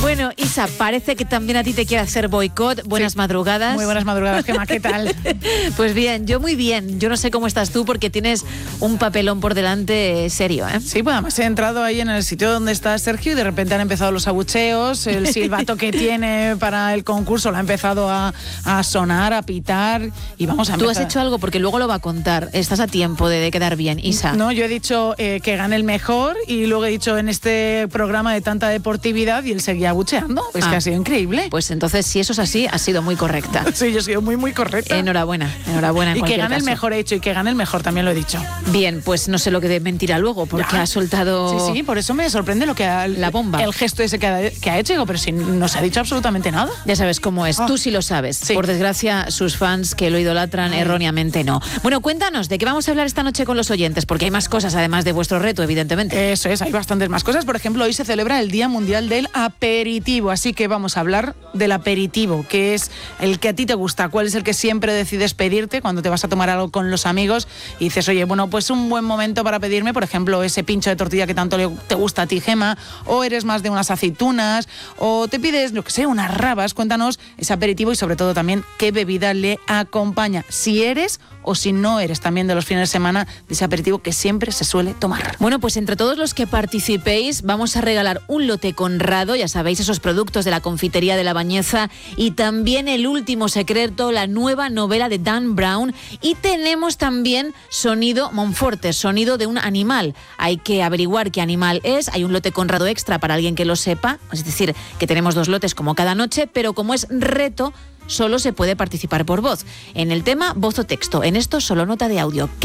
Bueno, Isa, parece que también a ti te quiere hacer boicot. Buenas madrugadas. Muy buenas madrugadas, Gemma, ¿qué tal? Pues bien, yo muy bien. Yo no sé cómo estás tú porque tienes un papelón por delante serio, ¿eh? Sí, pues además he entrado ahí en el sitio donde está Sergio y de repente han empezado los abucheos, el silbato que tiene para el concurso lo ha empezado a sonar, a pitar y vamos a empezar. ¿Tú has hecho algo? Porque luego lo va a contar. Estás a tiempo de quedar bien, Isa. No, yo he dicho que gane el mejor y luego he dicho en este programa de tanta deportividad y él seguía abucheando. Es que ha sido increíble. Pues entonces, si eso es así, has sido muy correcta. Sí, yo he sido muy, muy correcta. Enhorabuena. Y que gane el mejor he dicho, y que gane el mejor también lo he dicho. Bien, pues no sé lo que de mentirá luego, porque ha soltado... Sí, por eso me sorprende lo que la bomba. El gesto ese que ha hecho, digo, pero si no se ha dicho absolutamente nada. Ya sabes cómo es, tú sí lo sabes. Sí. Por desgracia, sus fans que lo idolatran erróneamente no. Bueno, cuéntanos, ¿de qué vamos a hablar esta noche con los oyentes? Porque hay más cosas, además de vuestro reto, evidentemente. Eso es, hay bastantes más cosas. Por ejemplo, hoy se celebra el Día Mundial del Aperitivo, así que vamos a hablar del aperitivo, que es el que a ti te gusta. ¿Cuál es el que siempre decides pedirte cuando te vas a tomar algo con los amigos y dices, oye, bueno, pues un buen momento para pedirme, por ejemplo, ese pincho de tortilla que tanto te gusta a ti, Gemma, o eres más de unas aceitunas, o te pides, yo qué sé, unas rabas? Cuéntanos ese aperitivo y sobre todo también qué bebida le acompaña, si eres o si no eres también de los fines de semana de ese aperitivo que siempre se suele tomar. Bueno, pues entre todos los que participéis vamos a regalar un lote Conrado, ya sabéis, esos productos de la confitería de La Bañeza, y también El último secreto, la nueva novela de Dan Brown, y tenemos también sonido Monforte, sonido de un animal. Hay que averiguar qué animal es, hay un lote Conrado extra para alguien que lo sepa, es decir, que tenemos 2 lotes como cada noche, pero como es reto, solo se puede participar por voz. En el tema, voz o texto. En esto, solo nota de audio.